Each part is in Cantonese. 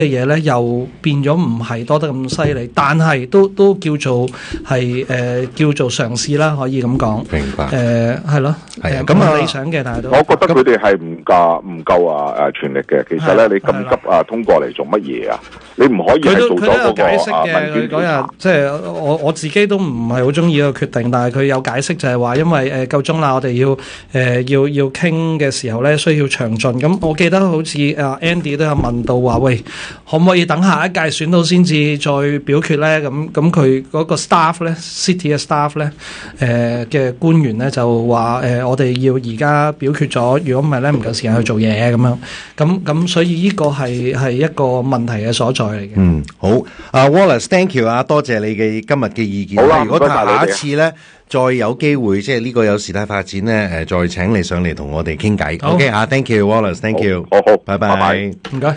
嘅嘢咧又變咗唔係多得咁犀利，但係都叫做係叫做嘗試啦，可以咁講。 明白。 係咯。 係啊，咁理想嘅，但係都我覺得佢哋係唔夠全力嘅。其實咧，你咁急通過嚟做乜嘢啊？你唔可以係做咗嗰個解釋嘅。佢嗰日即係我自己都唔係好中意個決定，但係佢有解釋就係話，因為夠鐘啦，我哋要傾嘅時候咧需要詳盡。咁我記得好似Andy 都有問到話，喂，可唔可以等下一屆選到先至再表決咧？咁佢嗰個 staff 咧 ，City 嘅 staff 咧，嘅官員咧就話我哋要而家表決咗，如果唔係咧唔夠時間去做嘢咁樣。咁所以呢個係一個問題嘅所在嚟嘅。 好。Wallace，thank you 啊，多謝你嘅今日嘅意見。 好啦， 如果下一次咧再有機會，即係呢個有時態發展咧，再請你上嚟同我哋傾偈。OK 啊 ，thank you Wallace，thank you。 好， 拜拜。 唔該。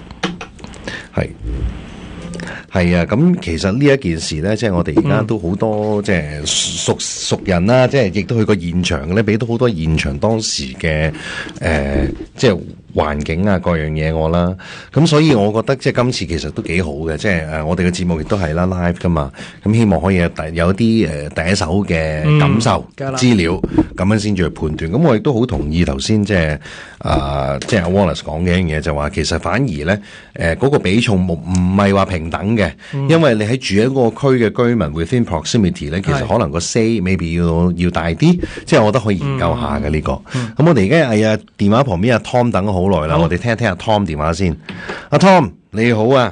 係啊，咁其實呢一件事咧，即係我哋而家都好多即係熟人啦，即係亦都去過現場咧，俾到好多現場當時嘅即係環境啊各樣嘢我啦，咁所以我覺得即係今次其實都幾好嘅，即係我哋嘅節目亦都係啦 live 噶嘛，咁希望可以有啲第一手嘅感受資料，咁樣先至去判斷。咁我亦都好同意頭先即係阿 Wallace 講嘅一樣嘢，就話其實反而咧嗰個比重唔係話平等嘅，因為你喺住喺嗰個區嘅居民 within proximity 咧，其實可能個 say maybe 要大啲，即係我覺得可以研究下嘅呢個。咁我哋而家係電話旁邊阿 Tom 等咗好耐啦，我哋聽一聽阿 Tom 電話先。阿 Tom 你好啊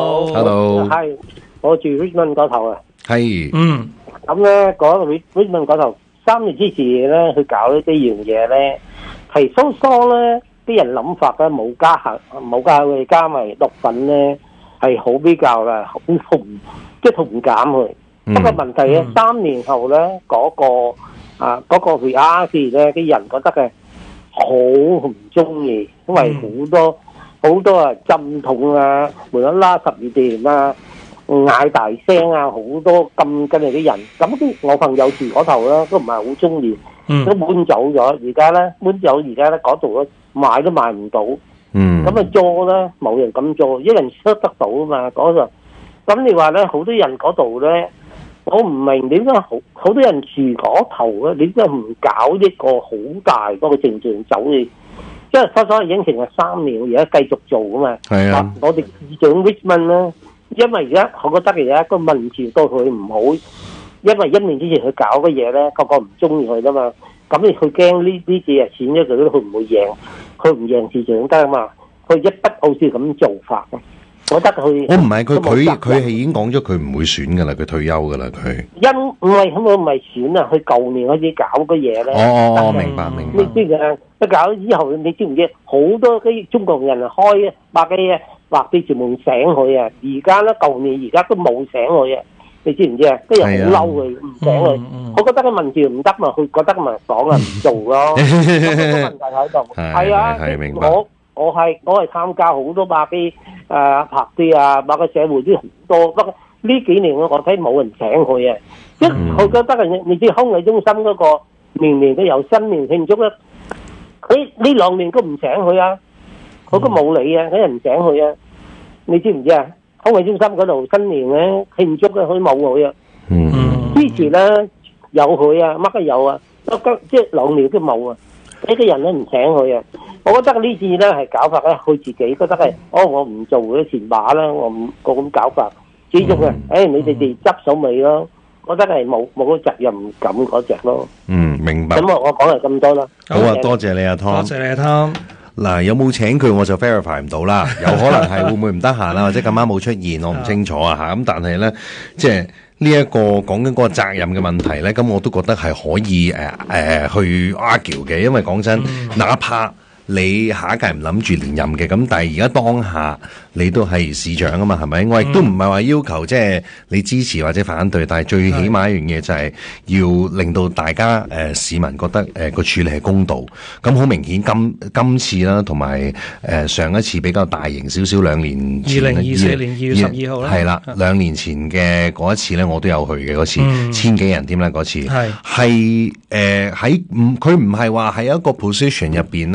，Hello， 係我住 Richmond 嗰頭啊， 係， 咁咧嗰 Richmond 嗰頭3年之前咧，去搞呢樣嘢咧，係疏咧，啲人諗法咧冇加佢加埋毒品咧，係好比較啦，好同即係同減佢。不過問題咧，3年後咧嗰個 reality 咧，啲人覺得嘅好唔中意，因為好多啊浸桶啊，無啦啦12點啊，嗌大聲啊，好多咁跟嚟啲人。咁啲我朋友住嗰頭咧，都唔係好中意，都搬走咗。而家咧嗰度咧買都買唔到。咁啊做咧冇人咁做，一人出得到啊嘛嗰度。咁你話咧，好多人嗰度咧，我唔明點解好多人住嗰頭咧，你都唔搞一個好大嗰個正常走去。即係初初已經成咗3年，而家繼續做噶嘛。係啊，我哋市長 Richmond 咧，因為而家我覺得而家個民調對佢唔好，因為1年之前佢搞嘅嘢咧，個個唔中意佢噶嘛。咁你佢驚呢啲嘢啊，錢咗佢都佢唔會贏，佢唔贏市長得啊嘛。佢一筆好似咁做法嘅，我覺得佢我唔係佢係已經講咗佢唔會選噶啦，佢退休噶啦佢。 唔係選啊，佢舊年開始搞嘅嘢咧。 哦，明白。 你知嘅，一搞之後，你知唔知好多啲中國人開百幾啊，或者全部醒佢啊。而家咧舊年而家都冇醒佢啊，你知唔知啊？啲人好嬲佢，唔醒佢。我覺得個民調唔得嘛，佢覺得咪講啊唔做咯。個問題喺度。係啊， 明白。 我係參加好多百幾拍啲啊，百個社會啲好多。不過呢幾年我睇冇人請佢啊，即係佢覺得你知康藝中心嗰個年年都有新年慶祝咧，佢呢2年都唔請佢啊，佢都冇理啊，啲人唔請佢啊，你知唔知啊？康藝中心嗰度新年咧慶祝咧，佢冇佢啊。之前咧有佢啊，乜都有啊，即係2年都冇啊。呢啲人咧唔請佢啊！我覺得呢次咧係搞法咧，佢自己覺得係，我唔做嗰前把啦，我唔個咁搞法。始終啊，你哋執手尾咯，我覺得係冇個責任感嗰隻咯。 明白。 咁我講係咁多啦。 好啊，多謝你啊 Tom。 多謝你啊 Tom。 嗱，有冇請佢我就 verify 唔到啦，有可能係會唔會唔得閒啦，或者咁啱冇出現，我唔清楚啊嚇。咁但係咧，即係呢一個講緊嗰個責任嘅問題咧，咁我都覺得係可以去 argue 嘅，因為講真，哪怕你下一屆唔諗住連任嘅，咁但係而家當下你都係市長啊嘛，係咪？我亦都唔係話要求即係你支持或者反對，但係最起碼一樣嘢就係要令到大家市民覺得個處理係公道。咁好明顯今次啦，同埋上一次比較大型少少2年前 2024年2月12號啦， 係啦，2年前嘅嗰一次咧，我都有去嘅嗰次，1000幾人添啦嗰次，係喺佢唔係話喺一個 position 入邊咧。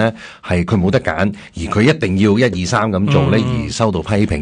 係佢冇得揀，而佢一定要1、2、3咁做咧，而受到批評。